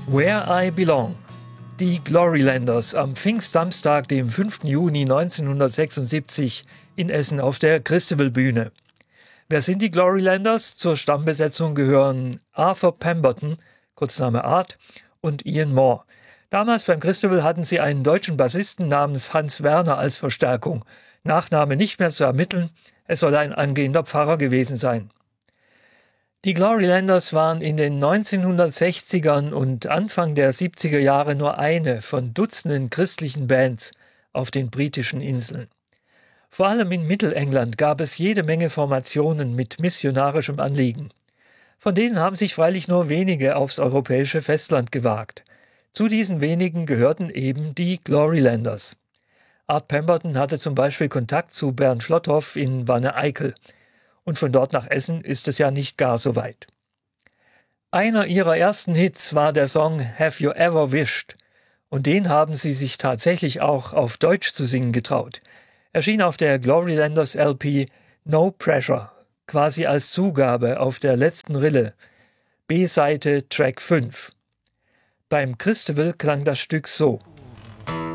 Where I Belong. Die Glorylanders am Pfingstsamstag, dem 5. Juni 1976 in Essen auf der Christabel-Bühne. Wer sind die Glorylanders? Zur Stammbesetzung gehören Arthur Pemberton, Kurzname Art, und Ian Moore. Damals beim Christabel hatten sie einen deutschen Bassisten namens Hans Werner als Verstärkung. Nachname nicht mehr zu ermitteln, es soll ein angehender Pfarrer gewesen sein. Die Glorylanders waren in den 1960ern und Anfang der 70er Jahre nur eine von Dutzenden christlichen Bands auf den britischen Inseln. Vor allem in Mittelengland gab es jede Menge Formationen mit missionarischem Anliegen. Von denen haben sich freilich nur wenige aufs europäische Festland gewagt. Zu diesen wenigen gehörten eben die Glorylanders. Art Pemberton hatte zum Beispiel Kontakt zu Bernd Schlotthoff in Wanne-Eickel. Und von dort nach Essen ist es ja nicht gar so weit. Einer ihrer ersten Hits war der Song Have You Ever Wished? Und den haben sie sich tatsächlich auch auf Deutsch zu singen getraut. Erschien auf der Glorylanders LP No Pressure, quasi als Zugabe auf der letzten Rille, B-Seite Track 5. Beim Christabel klang das Stück so.